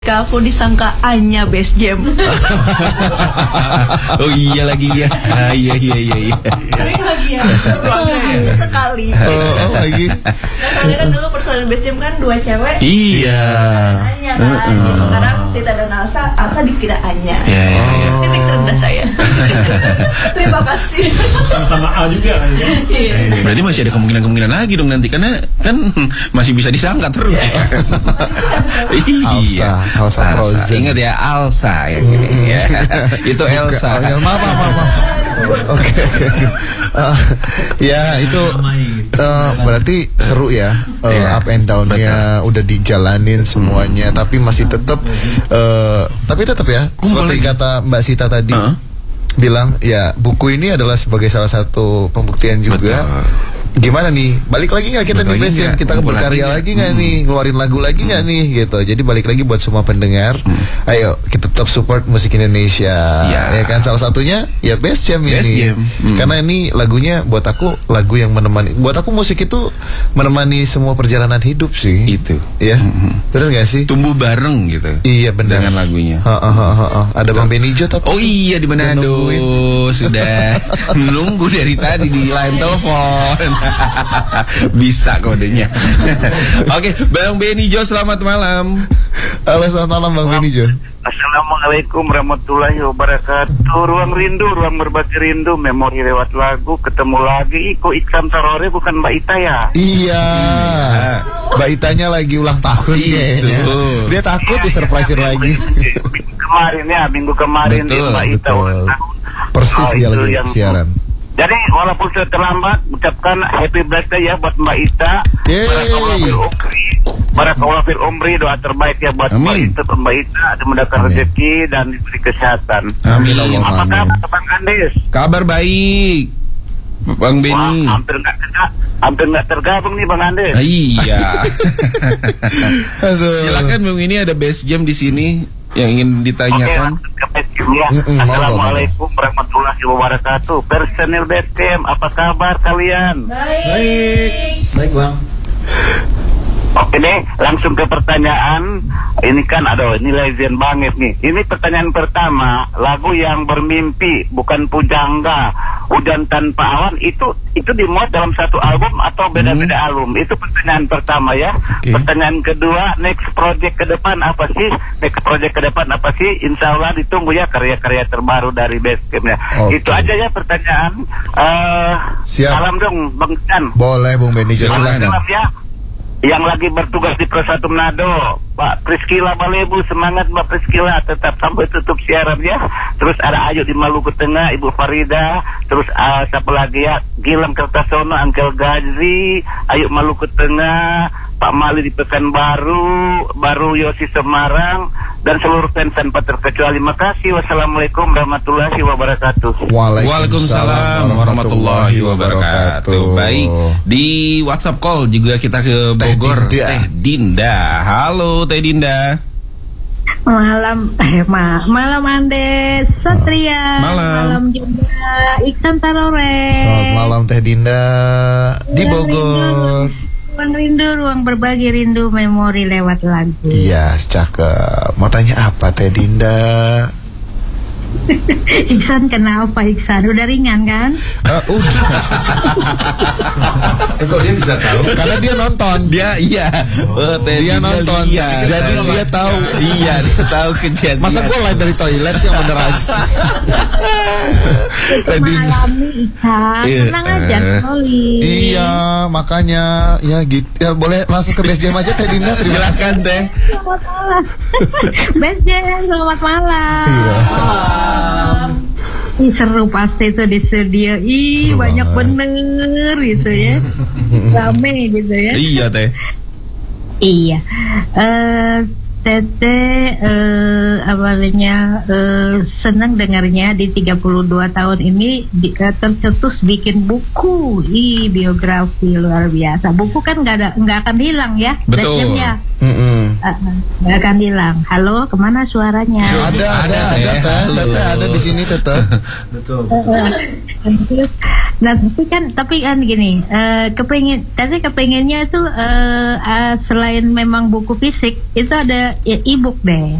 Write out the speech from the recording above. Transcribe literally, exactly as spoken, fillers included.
Aku disangka Anya Best Jam. Oh iya lagi ya. Ah, iya iya iya iya. Sering lagi ya. Sekali. Oh, oh lagi. Nah, soalnya kan dulu personil Best Jam kan dua cewek. Iya. Anya kan. Jadi sekarang Sita dan Alsa, Alsa dikira Anya. Iya iya iya. Titik terendah saya. Terima kasih. Sama A juga kan ya. Iya. Berarti masih ada kemungkinan-kemungkinan lagi dong nanti karena kan masih bisa disangka terus. Alsa, Alsa Frozen. Ingat ya Alsa yang ini ya. Itu Elsa. Oh, ya, maaf, maaf, maaf, maaf. Oke, oke. Uh, ya itu uh, berarti seru ya, uh, yeah. Up and down-nya udah dijalanin semuanya, hmm. tapi masih tetap, uh, tapi tetap ya, seperti kata Mbak Sita tadi. Uh. Bilang ya buku ini adalah sebagai salah satu pembuktian juga. Betul. Gimana nih, balik lagi nggak kita di Best Jam, kita berkarya lagi nggak hmm. nih, ngeluarin lagu lagi nggak hmm. nih gitu. Jadi balik lagi buat semua pendengar, hmm. ayo kita tetap support musik Indonesia. Siap. Ya kan, salah satunya ya Best Jam Best ini Jam. Hmm. Karena ini lagunya buat aku lagu yang menemani, buat aku musik itu menemani semua perjalanan hidup sih. Itu ya, hmm. benar nggak sih, tumbuh bareng gitu. Iya benar, dengan lagunya. Ha, ha, ha, ha, ha. Ada Bang Benny Jo tapi oh iya di Manado sudah nunggu dari tadi di line telepon. Bisa kodenya. Oke, Bang Benny Jo, selamat malam. Halo, selamat malam Bang Benny Jo. Assalamualaikum warahmatullahi wabarakatuh. Ruang rindu, ruang berbagi rindu, memori lewat lagu, ketemu lagi. Iko Iksan Tarore bukan Mbak Ita ya? Iya. Mbak Itanya lagi ulang tahun kayaknya. Dia takut ya, disurprisein ya, lagi. Minggu kemarin ya, minggu kemarin betul, dia Mbak Ita betul. ulang tahun. Persis oh, dia lagi yang siaran. Jadi walaupun sudah terlambat, ucapkan happy birthday ya buat Mbak Ita. Barakallahu fil umri, barakallahu fil umri, doa terbaik ya buat Mbak Ita, Mbak Ita dimudahkan rezeki dan diberi kesehatan. Amin. Apa kabar Bang Andes? Kabar baik, Bang Benny. Wah, hampir nggak hampir nggak tergabung nih Bang Andes. Ah, iya. Aduh. Silakan Bang, ini ada Best Jam di sini yang ingin ditanyakan. Oke, ya. Assalamualaikum warahmatullahi wabarakatuh. Personil Best Jam, apa kabar kalian? Baik. Baik, Bang. Oke deh, langsung ke pertanyaan. Ini kan aduh, ini legend banget nih. Ini pertanyaan pertama, lagu yang bermimpi bukan pujangga, hujan tanpa awan, itu itu dimuat dalam satu album atau beda-beda hmm. album? Itu pertanyaan pertama ya. Okay. Pertanyaan kedua, next project ke depan apa sih? Next project ke depan apa sih? Insya Allah ditunggu ya karya-karya terbaru dari Best Jam ya. Okay. Itu aja ya pertanyaan. Uh, salam dong Bang Chan. Boleh Bung Benny, silakan. Salam ya. Yang lagi bertugas di Pro satu Manado, Pak Priskila Balebu, semangat Mbak Priskila, tetap sampai tutup siaran ya. Terus ada Ayu di Maluku Tengah, Ibu Farida, terus uh, siapa lagi ya, Gilang Kertasono, Angkel Gazi, Ayu Maluku Tengah, Pak Mali di Pekanbaru, Baru Yosi Semarang, dan seluruh fans tanpa terkecuali. Makasih. Wassalamualaikum warahmatullahi wabarakatuh. Waalaikumsalam warahmatullahi wabarakatuh. Baik, di WhatsApp call juga kita ke Bogor. Teh Dinda. Teh Dinda. Halo Teh Dinda. Malam eh ma malam Andes Satria. Malam. Malam juga Iksan Tarore. Selamat malam Teh Dinda di Bogor. Ruang rindu, ruang berbagi rindu, memori lewat lagu. Iya, cakep. Mau tanya apa Teh Dinda? Iksan kenapa Iksan? Udah ringan kan? Uh, udah. Eh, kok dia bisa tahu? Karena dia nonton. Dia iya. Oh, dia nonton. Lihat. Jadi dia, dia tahu. Iya, dia tahu kejadian. Masa gue live dari toilet yang moderasi. Mengalami Iksan. Tenang aja, Oli. Iya, makanya ya gitu. Ya boleh langsung ke Best Jam aja Teh Dinda. Terima kasih Teh. Selamat malam. Best Jam, selamat malam. Iya. Ih, seru pasti itu di studio. Ih, seru banyak banget. Bener gitu ya. Rame gitu ya. Iya Teh. Iya. Eh Tete uh, awalnya uh, senang dengarnya di tiga puluh dua tahun ini di, uh, tercetus bikin buku, ih biografi luar biasa. Buku kan nggak ada nggak akan hilang ya, betul. Ya. Mm-hmm. Uh, nggak akan hilang. Halo, kemana suaranya? Ada ada ada ada ada, ada di sini tetap. Betul. Uh, terus Nah tapi kan tapi kan gini, uh, kepengen tadi kepengennya tuh uh, uh, selain memang buku fisik itu ada ya, e-book deh.